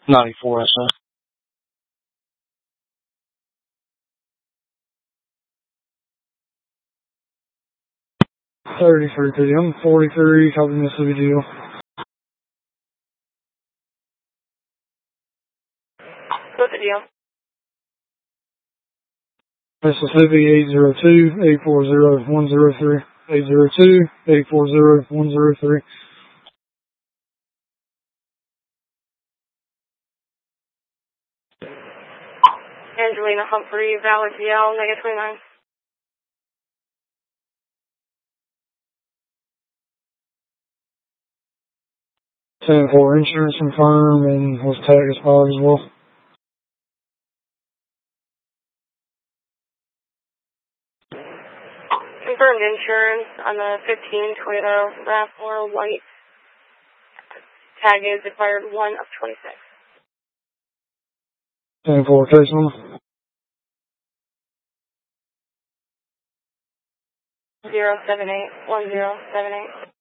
94 SS. 33 PM, 43, copy Mississippi Deal. What's the deal? Mississippi 802-840-103. 802-840-103. Angelina Humphrey, Valor DL, -29. For insurance confirm and was tag expired as well. Confirmed insurance on the 15 Toyota RAV4 white. Tag is expired 1/26. For case number. 0781078.